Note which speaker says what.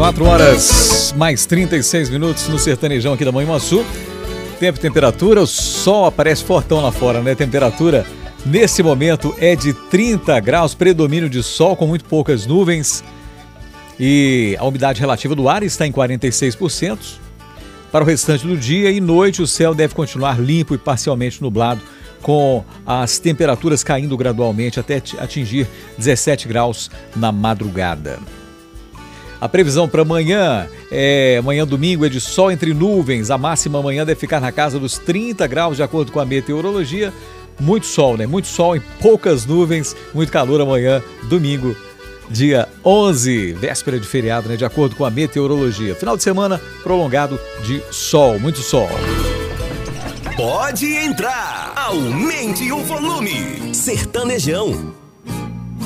Speaker 1: 4 horas mais 36 minutos no sertanejão aqui da Manhuaçu. Tempo e temperatura, o sol aparece fortão lá fora, né? Temperatura nesse momento é de 30 graus, predomínio de sol com muito poucas nuvens. E a umidade relativa do ar está em 46%. Para o restante do dia e noite, o céu deve continuar limpo e parcialmente nublado, com as temperaturas caindo gradualmente até atingir 17 graus na madrugada. A previsão para amanhã domingo, é de sol entre nuvens. A máxima amanhã deve ficar na casa dos 30 graus, de acordo com a meteorologia. Muito sol, né? Muito sol e poucas nuvens, muito calor amanhã, domingo, dia 11, véspera de feriado, né? De acordo com a meteorologia. Final de semana prolongado de sol, muito sol.
Speaker 2: Pode entrar, aumente o volume. Sertanejão